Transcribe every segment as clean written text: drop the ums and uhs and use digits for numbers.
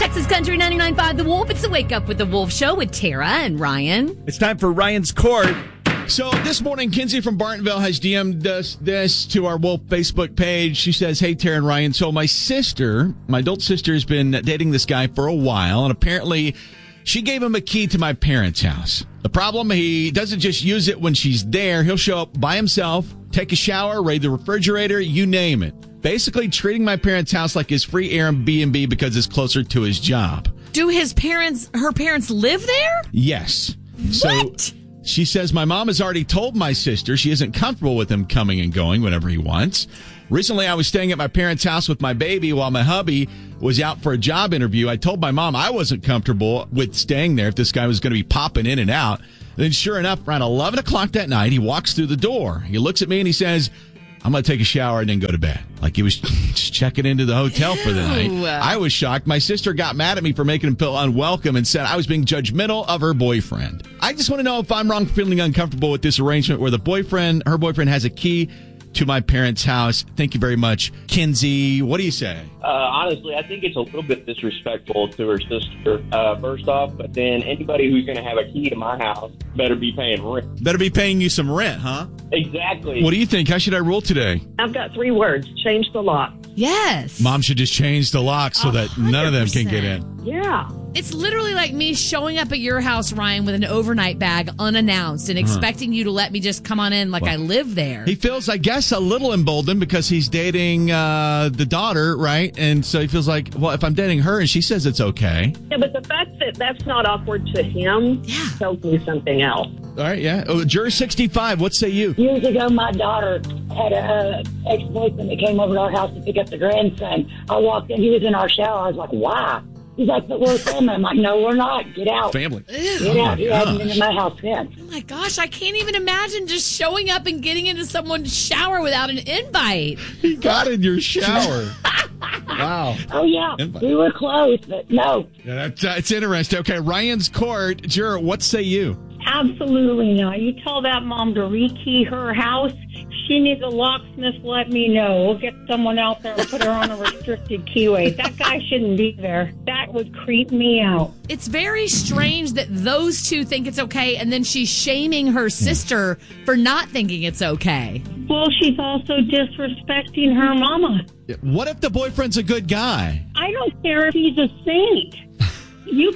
Texas Country 99.5 The Wolf. It's the Wake Up with the Wolf Show with Tara and Ryan. It's time for Ryan's Court. So this morning, Kinsey from Bartonville has DM'd us this to our Wolf Facebook page. She says, hey, Tara and Ryan. So my adult sister, has been dating this guy for a while, and apparently she gave him a key to my parents' house. The problem, he doesn't just use it when she's there. He'll show up by himself, take a shower, raid the refrigerator, you name it. Basically treating my parents' house like his free Airbnb because it's closer to his job. Do her parents live there? Yes. What? So she says, my mom has already told my sister she isn't comfortable with him coming and going whenever he wants. Recently, I was staying at my parents' house with my baby while my hubby was out for a job interview. I told my mom I wasn't comfortable with staying there if this guy was going to be popping in and out. Then sure enough, around 11 o'clock that night, he walks through the door. He looks at me and he says, I'm going to take a shower and then go to bed. Like he was just checking into the hotel for the night. I was shocked. My sister got mad at me for making him feel unwelcome and said I was being judgmental of her boyfriend. I just want to know if I'm wrong for feeling uncomfortable with this arrangement where her boyfriend has a key to my parents' house. Thank you very much. Kinsey, what do you say? Honestly, I think it's a little bit disrespectful to her sister, first off, but then anybody who's going to have a key to my house better be paying rent. Better be paying you some rent, huh? Exactly. What do you think? How should I rule today? I've got 3 words. Change the lock. Yes. Mom should just change the lock so that none of them can get in. Yeah. It's literally like me showing up at your house, Ryan, with an overnight bag unannounced and expecting you to let me just come on in like I live there. He feels, I guess, a little emboldened because he's dating the daughter, right? And so he feels like, well, if I'm dating her and she says it's okay. Yeah, but the fact that that's not awkward to him tells me something else. All right, yeah. Oh, Juror 65, what say you? Years ago, my daughter had a ex-boyfriend that came over to our house to pick up the grandson. I walked in, he was in our shower. I was like, why? He's like, but we're family. I'm like, no, we're not. Get out. Family. Get out. He hasn't been in my house since. Oh my gosh, I can't even imagine just showing up and getting into someone's shower without an invite. He got in your shower. Wow. Oh, yeah. Invite. We were close, but no. Yeah, it's interesting. Okay, Ryan's Court. Juror, what say you? Absolutely not. You tell that mom to rekey her house. She needs a locksmith. Let me know. We'll get someone out there and put her on a restricted keyway. That guy shouldn't be there. That would creep me out. It's very strange that those two think it's okay, and then she's shaming her sister for not thinking it's okay. Well, she's also disrespecting her mama. What if the boyfriend's a good guy? I don't care if he's a saint. You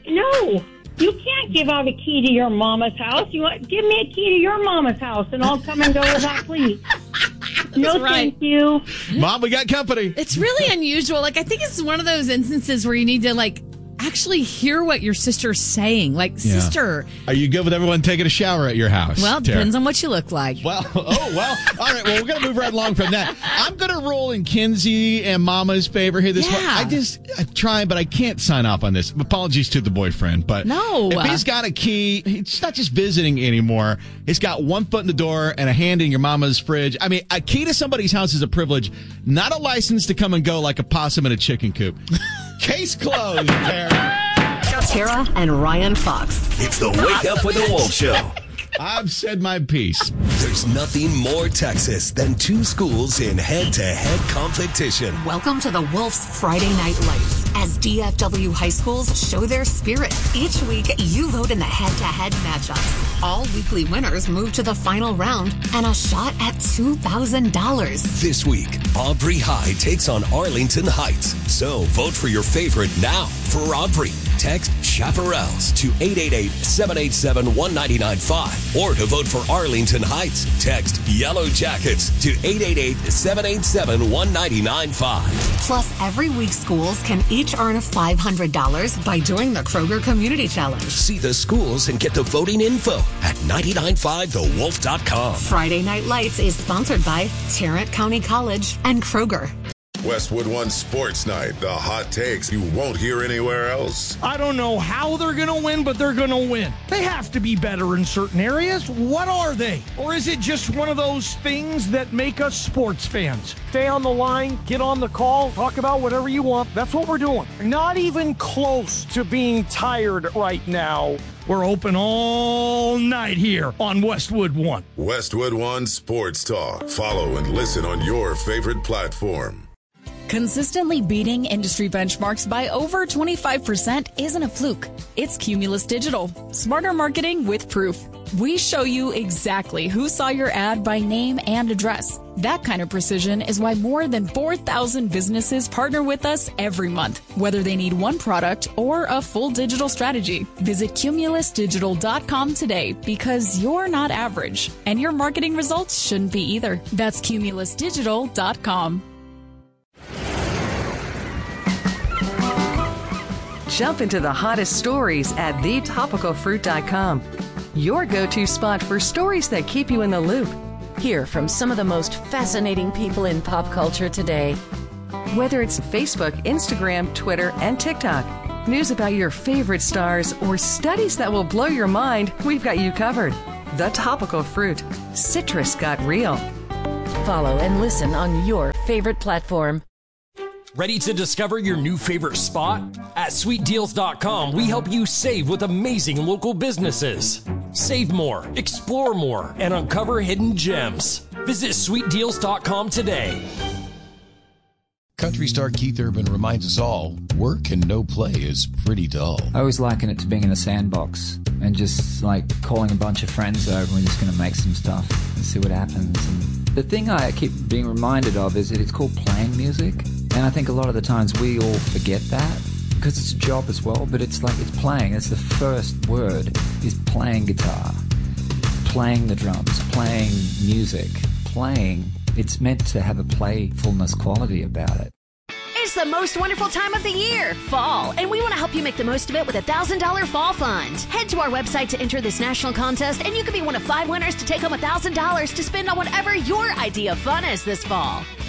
can't give out a key to your mama's house. Give me a key to your mama's house, and I'll come and go without please. No, right. Thank you. Mom, we got company. It's really unusual. Like, I think it's one of those instances where you need to, actually hear what your sister's saying. Sister. Are you good with everyone taking a shower at your house? Well, it depends on what you look like. Well, all right. Well, we're going to move right along from that. I'm going to rule in Kinsey and Mama's favor here this morning. I try, but I can't sign off on this. Apologies to the boyfriend, but no. If he's got a key, he's not just visiting anymore. He's got one foot in the door and a hand in your mama's fridge. I mean, a key to somebody's house is a privilege, not a license to come and go like a possum in a chicken coop. Case closed, Tara. Tara and Ryan Fox. It's the Wake Up with the Wolf Show. I've said my piece. There's nothing more Texas than 2 schools in head-to-head competition. Welcome to the Wolf's Friday Night Lights as DFW high schools show their spirit. Each week, you vote in the head-to-head matchups. All weekly winners move to the final round and a shot at $2,000. This week, Aubrey High takes on Arlington Heights. So vote for your favorite now. For Aubrey, text Chaparrals to 888-787-1995. Or to vote for Arlington Heights, text Yellow Jackets to 888-787-1995. Plus, every week schools can each earn $500 by doing the Kroger Community Challenge. See the schools and get the voting info at 995thewolf.com. Friday Night Lights is sponsored by Tarrant County College and Kroger. Westwood One Sports Night, the hot takes you won't hear anywhere else. I don't know how they're going to win, but they're going to win. They have to be better in certain areas. What are they? Or is it just one of those things that make us sports fans? Stay on the line, get on the call, talk about whatever you want. That's what we're doing. Not even close to being tired right now. We're open all night here on Westwood One. Westwood One Sports Talk. Follow and listen on your favorite platform. Consistently beating industry benchmarks by over 25% isn't a fluke. It's Cumulus Digital. Smarter marketing with proof. We show you exactly who saw your ad by name and address. That kind of precision is why more than 4,000 businesses partner with us every month, whether they need one product or a full digital strategy. Visit cumulusdigital.com today because you're not average, and your marketing results shouldn't be either. That's cumulusdigital.com. Jump into the hottest stories at thetopicalfruit.com. Your go-to spot for stories that keep you in the loop. Hear from some of the most fascinating people in pop culture today. Whether it's Facebook, Instagram, Twitter, and TikTok, news about your favorite stars, or studies that will blow your mind, we've got you covered. The Topical Fruit. Citrus got real. Follow and listen on your favorite platform. Ready to discover your new favorite spot? At sweetdeals.com, we help you save with amazing local businesses. Save more, explore more, and uncover hidden gems. Visit sweetdeals.com today. Country star Keith Urban reminds us all, work and no play is pretty dull. I always liken it to being in a sandbox and just like calling a bunch of friends over and we're just going to make some stuff and see what happens. And the thing I keep being reminded of is that it's called playing music. And I think a lot of the times we all forget that because it's a job as well, but it's like it's playing. It's the first word is playing guitar, playing the drums, playing music, playing. It's meant to have a playfulness quality about it. It's the most wonderful time of the year, fall, and we want to help you make the most of it with a $1,000 fall fund. Head to our website to enter this national contest, and you could be one of 5 winners to take home $1,000 to spend on whatever your idea of fun is this fall.